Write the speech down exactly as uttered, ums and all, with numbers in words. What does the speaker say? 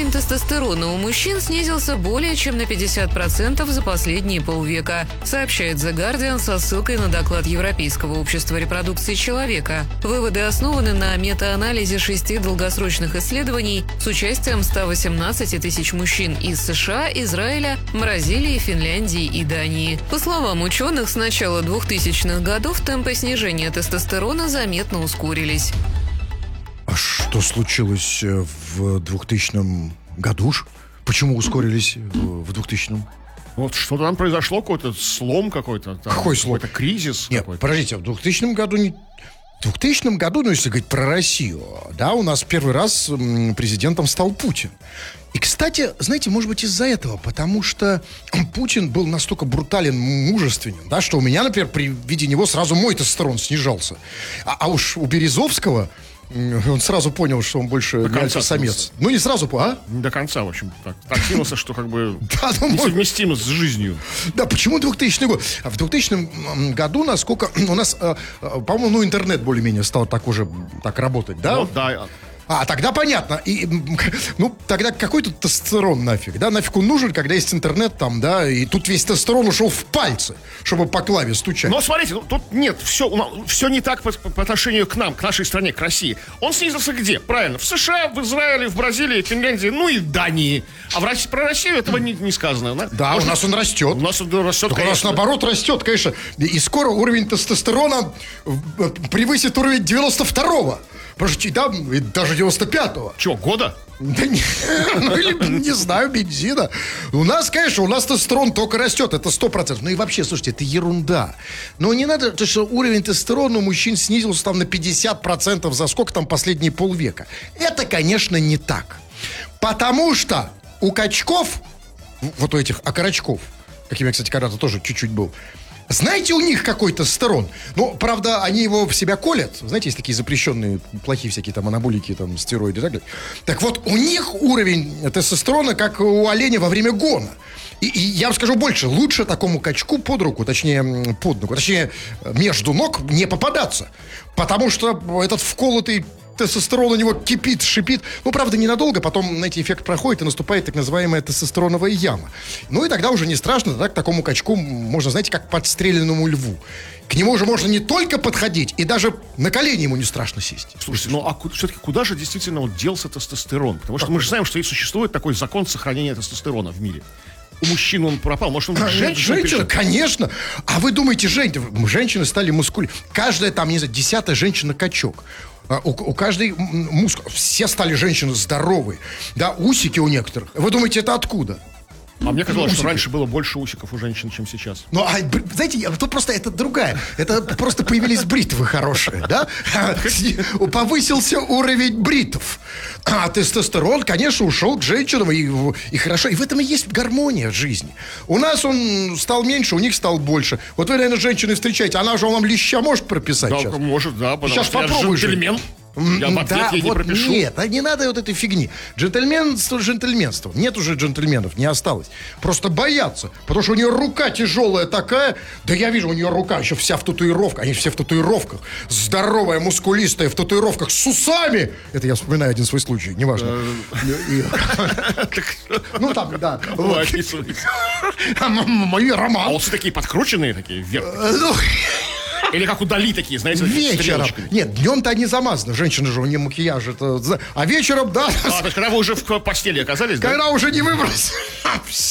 Уровень тестостерона у мужчин снизился более чем на пятьдесят процентов за последние полвека, сообщает The Guardian со ссылкой на доклад Европейского общества репродукции человека. Выводы основаны на метаанализе шести долгосрочных исследований с участием ста восемнадцати тысяч мужчин из США, Израиля, Бразилии, Финляндии и Дании. По словам ученых, с начала двухтысячных годов темпы снижения тестостерона заметно ускорились. А что случилось в двухтысячном году? Почему ускорились в двухтысячном? Вот что-то там произошло, какой-то слом какой-то. Там, Какой слом? Какой-то кризис. Нет, какой-то. подождите, в двухтысячном году не... В двухтысячном году, ну, если говорить про Россию, да, у нас первый раз президентом стал Путин. И, кстати, знаете, может быть, из-за этого, потому что Путин был настолько брутален, мужественен, да, что у меня, например, при виде него сразу мой тестостерон снижался. А, а уж у Березовского... Он сразу понял, что он больше не альфа-самец. Ну, не сразу, а? Не до конца, в общем, так. Так кинулся, что как бы да, ну, несовместимо с жизнью. Да, почему двухтысячный год? В двухтысячном году, насколько у нас, по-моему, ну, интернет более-менее стал так уже так работать, да? Ну, да. А, тогда понятно. И, ну, тогда какой тут тестостерон нафиг? Да, нафиг он нужен, когда есть интернет там, да, и тут весь тестостерон ушел в пальцы, чтобы по клаве стучать. Но смотрите, тут нет, все, все не так по, по отношению к нам, к нашей стране, к России. Он снизился где? Правильно, в США, в Израиле, в Бразилии, в Финляндии, ну и в Дании. А в России, про Россию этого не, не сказано. Да, да. Может, у нас он растет. У нас он растет, конечно. У нас наоборот растет, конечно. И скоро уровень тестостерона превысит уровень девяносто второго. Подожди, да, и даже девяносто пятого. Чего, года? Да не, ну, или, не знаю, бензина. У нас, конечно, у нас тестостерон только растет, это сто процентов. Ну и вообще, слушайте, это ерунда. Но не надо, то что уровень тестостерона у мужчин снизился там на пятьдесят процентов за сколько там последние полвека. Это, конечно, не так. Потому что у качков, вот у этих окорочков, каким я, кстати, когда-то тоже чуть-чуть был, знаете, у них какой тестостерон? Ну, правда, они его в себя колят. Знаете, есть такие запрещенные, плохие всякие там анаболики, там, стероиды и так далее. Так вот, у них уровень тестостерона, как у оленя во время гона. И, и я вам скажу больше, лучше такому качку под руку, точнее, под ногу, точнее, между ног не попадаться. Потому что этот вколотый тестостерон у него кипит, шипит. Ну, правда, ненадолго, потом, знаете, эффект проходит, и наступает так называемая тестостероновая яма. Ну, и тогда уже не страшно, тогда к такому качку можно, знаете, как к подстреленному льву. К нему уже можно не только подходить, и даже на колени ему не страшно сесть. Слушайте, ну, а все-таки куда же действительно вот делся тестостерон? Потому что так, мы же знаем, что существует такой закон сохранения тестостерона в мире. У мужчин он пропал, может, он к женщине Женщина, конечно. А вы думаете, жен... женщины стали мускуль... Каждая там, не знаю, десятая женщина-качок. У, у каждой мускул... Все стали женщины здоровые. Да, усики у некоторых. Вы думаете, это откуда? А мне казалось, усики. Что раньше было больше усиков у женщин, чем сейчас. Ну, а, знаете, тут просто это другая. Это просто появились бритвы хорошие, да? Повысился уровень бритв. А тестостерон, конечно, ушел к женщинам, и, и хорошо. И в этом и есть гармония жизни. У нас он стал меньше, у них стал больше. Вот вы, наверное, женщины встречаете, она же вам леща может прописать да, сейчас? Может, да, потому сейчас что попробуй, я джентльмен. Я в ответ да, ей вот не пропишу. Нет, а не надо вот этой фигни. Джентльменство, джентльменство. Нет уже джентльменов, не осталось. Просто боятся, потому что у нее рука тяжелая такая. Да я вижу, у нее рука еще вся в татуировках. Они все в татуировках. Здоровая, мускулистая, в татуировках с усами. Это я вспоминаю один свой случай, неважно. Ну там, да. Мои романы. А вот такие подкрученные такие вверх. Или как у Дали такие, знаете, вечером. Нет, днем-то они замазаны. Женщины же, у нее макияж. Это... А вечером, да. А, то есть, когда вы уже в постели оказались, когда да? уже не выбрались.